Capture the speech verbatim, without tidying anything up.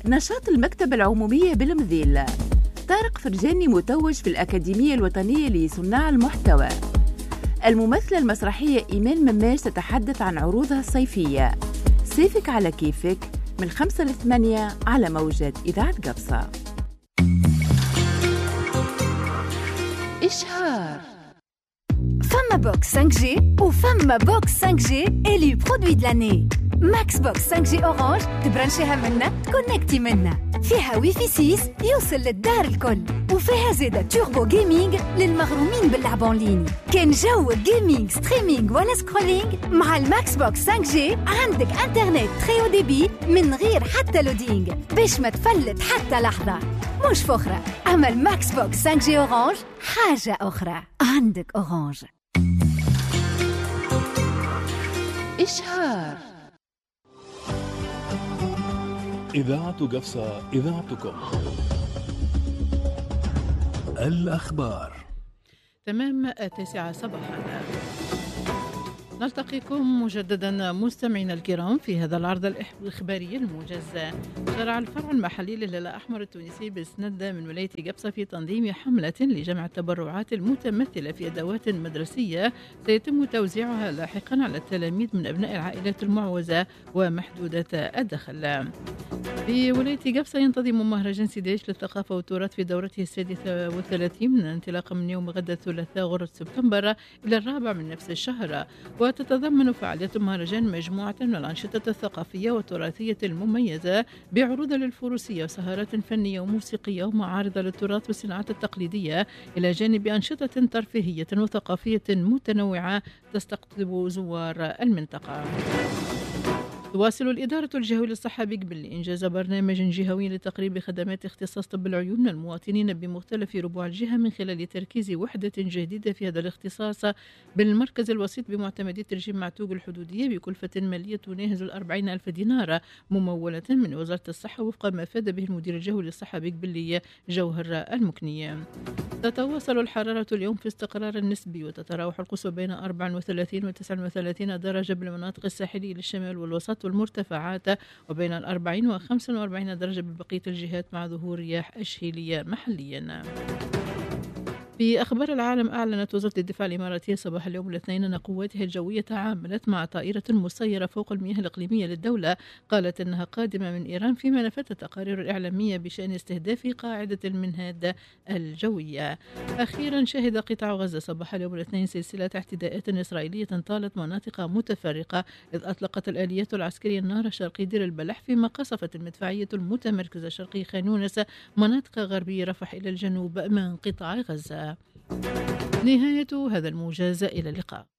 نشاط المكتبة العمومية بالمذيل. طارق فرجاني متوج في الأكاديمية الوطنية لصناع المحتوى. الممثلة المسرحية إيمان مماش تتحدث عن عروضها الصيفية. صيفك على كيفك من خمسة لثمانية على موجة إذاعة قبصة. إشهار. فما بوكس خمسة جي وفما بوكس خمسة جي إلي برودوي دلاني. ماكس بوكس خمسة جي أورانج تبرنشيها منا تكونكتي منا. فيها وي في ستة يوصل للدار الكل، وفيها زيادة توربو جيمنج للمغرومين باللعب اونلاين. كان جو جيمنج ستريمينج ولا سكرولينج، مع الماكس بوكس خمسة جي عندك انترنت تري او دي بي من غير حتى لودينج باش ما تفلت حتى لحظة. مش فخرة، أما الماكس بوكس خمسة جي أورانج حاجة أخرى. عندك أورانج. إشهار. إذاعة قفصة، إذاعتكم. الأخبار. تمام التاسعة صباحا. نلتقيكم مجددا مستمعينا الكرام في هذا العرض الإخباري الموجز. شرع الفرع المحلي للهلال الأحمر التونسي بسند من ولاية قبصة في تنظيم حملة لجمع التبرعات المتمثلة في أدوات مدرسية سيتم توزيعها لاحقا على التلاميذ من أبناء العائلات المعوزة ومحدودة الدخل. في ولاية قبصة ينتظم مهرجان سيديش للثقافة والتراث في دورته السادسة والثلاثين انطلاقا من يوم غد الثلاثاء غرة سبتمبر إلى الرابع من نفس الشهر. وتتضمن فعالية المهرجان مجموعة من الأنشطة الثقافية والتراثية المميزة بعروض للفروسية وسهرات فنية وموسيقية ومعارض للتراث والصناعات التقليدية، إلى جانب أنشطة ترفيهية وثقافية متنوعة تستقطب زوار المنطقة. تواصل الإدارة الجهوية للصحة بقبل إنجاز برنامج جهوي لتقريب خدمات اختصاص طب العيون من المواطنين بمختلف ربوع الجهة من خلال تركيز وحدة جديدة في هذا الاختصاص بالمركز الوسيط بمعتمدية رجيم معتوق الحدودية بكلفة مالية تناهز الأربعين ألف دينار ممولة من وزارة الصحة وفق ما أفاد به المدير الجهوي للصحة بقبل جوهر المكنية. تتواصل الحرارة اليوم في استقرار نسبي، وتتراوح القصوى بين أربعة وثلاثين و تسعة وثلاثين درجة بالمناطق الساحلية للشمال والوسط والمرتفعات، وبين الأربعين وخمسة وأربعين درجة ببقية الجهات مع ظهور رياح أشهيلية محليا. في أخبار العالم، أعلنت وزارة الدفاع الإماراتية صباح اليوم الاثنين أن قواتها الجوية تعاملت مع طائرة مسيرة فوق المياه الإقليمية للدولة، قالت أنها قادمة من إيران، فيما نفت التقارير الإعلامية بشأن استهداف قاعدة المنهاد الجوية. أخيرا، شهد قطاع غزة صباح اليوم الاثنين سلسلة اعتداءات إسرائيلية طالت مناطق متفرقة، إذ أطلقت الآليات العسكرية النار شرقي دير البلح، فيما قصفت المدفعية المتمركزة شرقي خان يونس مناطق غربي رفح إلى الجنوب من قطاع غزة. نهاية هذا الموجز، إلى اللقاء.